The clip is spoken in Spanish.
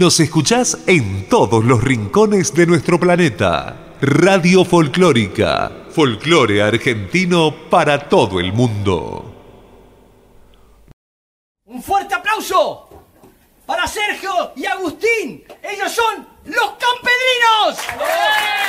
Nos escuchás en todos los rincones de nuestro planeta. Radio Folclórica. Folclore argentino para todo el mundo. Un fuerte aplauso para Sergio y Agustín. Ellos son los Campedrinos.